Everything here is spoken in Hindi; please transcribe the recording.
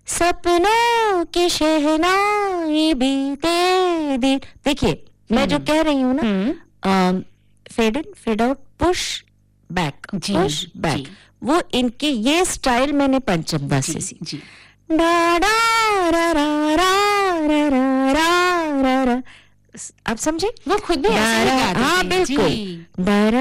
सपनों की शहनाई बीते दिन। देखिए मैं जो कह रही हूँ ना, fade in fade out, push back, push back, वो इनके ये स्टाइल मैंने पंचम दा से सीखी। डा डा रा रा रा रा रा रा रा, आप समझे? वो खुद भी ऐसे ही गाते थे। हाँ बिल्कुल।